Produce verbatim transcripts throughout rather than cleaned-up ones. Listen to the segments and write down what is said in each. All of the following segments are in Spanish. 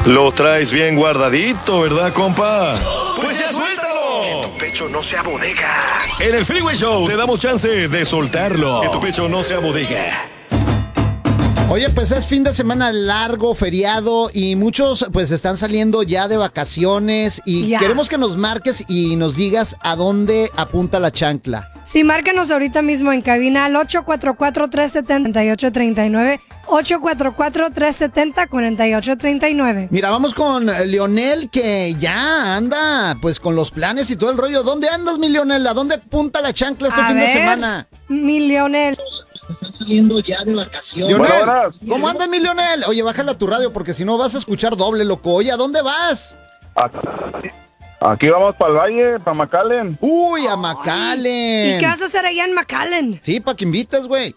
Lo traes bien guardadito, ¿verdad, compa? Pues ya suéltalo. Que tu pecho no sea bodega. En el Freeway Show te damos chance de soltarlo. Que tu pecho no sea bodega. Oye, pues es fin de semana largo, feriado, y muchos pues están saliendo ya de vacaciones y Ya. queremos que nos marques y nos digas a dónde apunta la chancla. Sí, márcanos ahorita mismo en cabina al ocho cuatro cuatro, tres siete cero, ocho tres nueve, ocho cuatro cuatro, tres siete cero, cuatro ocho tres nueve. Mira, vamos con Leonel, que ya anda pues con los planes y todo el rollo. ¿Dónde andas, mi Leonel? ¿A dónde apunta la chancla este A fin de ver, semana? Mi Leonel. Saliendo ya de vacaciones. Leonel, Buenas, buenas. ¿cómo andas, mi Leonel? Oye, bájala tu radio porque si no vas a escuchar doble, loco. Oye, ¿a dónde vas? Aquí vamos para el valle, para McAllen. Uy, a McAllen. ¿Y qué vas a hacer allá en McAllen? Sí, para que invites, güey.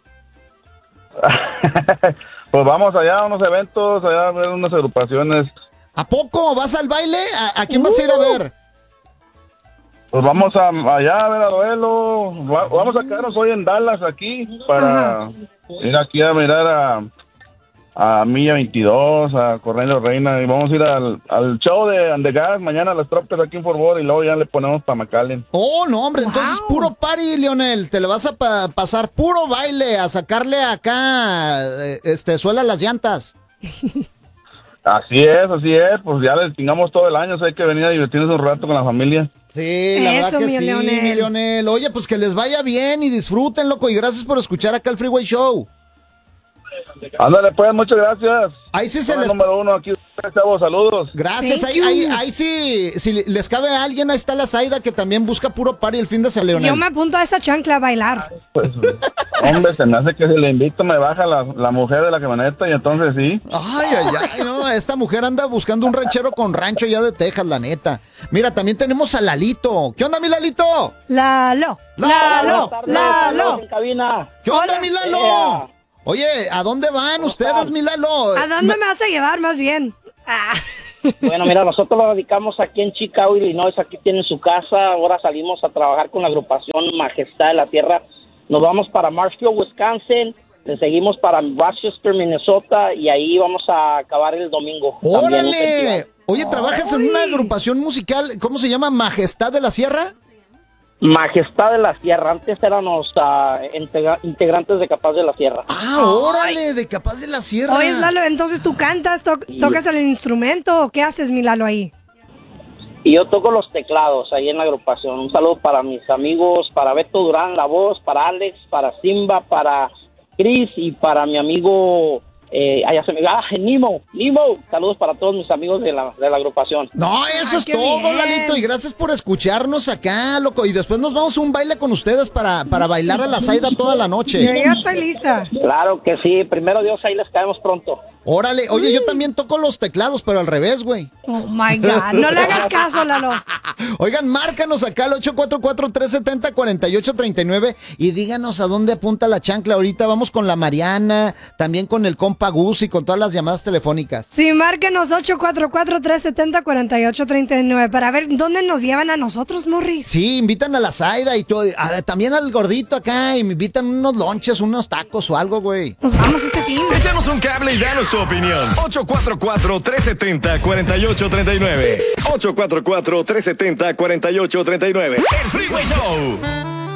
Pues vamos allá a unos eventos, allá a ver unas agrupaciones. ¿A poco? ¿Vas al baile? ¿A, a quién vas a ir a ver? Pues vamos a, allá a ver a Duelo. Va- vamos a quedarnos hoy en Dallas aquí para ir aquí a mirar a, a Milla veintidós, a Cornelio Reina. Y vamos a ir al, al show de Andegas mañana a las tropas aquí en Fort Worth y luego ya le ponemos para McAllen. Oh, no, hombre, entonces Wow. puro party, Leonel. Te le vas a pa- pasar puro baile, a sacarle acá, eh, este, suela a las llantas. Así es, así es. Pues ya les tengamos todo el año, o sea, hay que venir a divertirnos un rato con la familia. Sí, la Eso, verdad que mi sí, Leonel. mi Leonel. Oye, pues que les vaya bien y disfruten, loco. Y gracias por escuchar acá el Freeway Show. Ándale, pues, muchas gracias. Ahí sí se Soy el les... número uno aquí, chavos, saludos. Gracias, Thank ahí, you. ahí, ahí sí, si les cabe a alguien, ahí está la Zaida que también busca puro party el fin de semana, Leonel. Yo me apunto a esa chancla a bailar. Pues, hombre, se me hace que si le invito me baja la, la mujer de la camioneta y entonces sí. Ay, ay, ay, no, esta mujer anda buscando un ranchero con rancho ya de Texas, la neta. Mira, también tenemos a Lalito. ¿Qué onda, mi Lalito? Lalo, Lalo, Lalo. En cabina. ¿Qué onda, mi Lalo? Oye, ¿a dónde van ustedes, mi Lalo? ¿A dónde me vas a llevar más bien? Ah. Bueno, mira, nosotros lo radicamos aquí en Chicago, Illinois. Aquí tienen su casa. Ahora salimos a trabajar con la agrupación Majestad de la Tierra. Nos vamos para Marshfield, Wisconsin. Le seguimos para Rochester, Minnesota. Y ahí vamos a acabar el domingo. También un ¡Órale! festival. Oye, ¿trabajas en una agrupación musical? ¿Cómo se llama? ¿Majestad de la Sierra? Majestad de la Sierra. Antes éramos ah, integra- integrantes de Capaz de la Sierra. Ah, órale, de Capaz de la Sierra. Oye, Lalo, entonces tú cantas, to- tocas el instrumento, o ¿qué haces, mi Lalo, ahí? Y yo toco los teclados ahí en la agrupación. Un saludo para mis amigos, para Beto Durán, la voz, para Alex, para Simba, para Chris y para mi amigo, eh, allá se me va, ah, Nimo, Nimo. Saludos para todos mis amigos de la, de la agrupación. No, eso Ay, es qué todo, bien. Lalito, y gracias por escucharnos acá, loco. Y después nos vamos a un baile con ustedes para, para bailar a la Zaida toda la Yo noche. ya estoy lista. Claro que sí, primero Dios, ahí les caemos pronto. Órale, oye, yo también toco los teclados, pero al revés, güey. Oh, my God. No le hagas caso, Lalo. Oigan, márcanos acá al ocho cuatro cuatro, tres siete cero, cuatro ocho tres nueve y díganos a dónde apunta la chancla. Ahorita vamos con la Mariana, también con el compa Gus y con todas las llamadas telefónicas. Sí, márquenos ocho cuatro cuatro, tres siete cero, cuatro ocho tres nueve para ver dónde nos llevan a nosotros, Morris. Sí, invitan a la Zaida y todo, a- también al gordito acá y me invitan unos lonches, unos tacos o algo, güey. Nos vamos este fin. Échanos un cable y danos tu opinión. ocho cuatro cuatro, tres siete cero, cuatro ocho tres nueve. ocho cuatro cuatro, tres siete cero, cuatro ocho tres nueve. El Freeway Show.